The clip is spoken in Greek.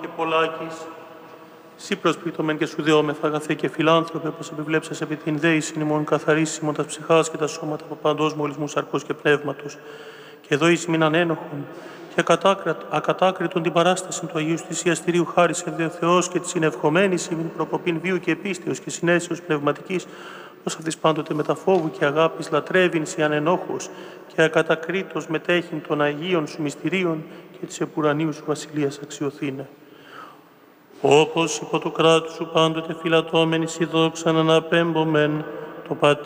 και πολλάκης. Συ προσπλήττομεν και σου δεόμεθα, αγαθέ και φιλάνθρωπε, πως επιβλέψας επί την δέησιν ημών καθαρίσιμον τας ψυχάς και τα σώματα από παντός μολυσμού σαρκός και πνεύματος. Και εδώ εις μην ανένοχον και ακατάκριτον την παράσταση του Αγίου Θυσιαστηρίου χάρισε δε ο Θεός και τη συνευχομένης ημιν προκοπήν βίου και πίστεως και συναίσθησης πνευματικής, ως αυτής πάντοτε με τα φόβου και αγάπης λατρεύειν σε ανενόχος και ακατακρίτως μετέχειν των Αγίων σου μυστηρίων και της επουρανίου σου βασιλείας αξιωθήνε. Όπως υπό το κράτος σου πάντοτε φυλατώμενη η δόξα αναπέμπομεν το Πατρί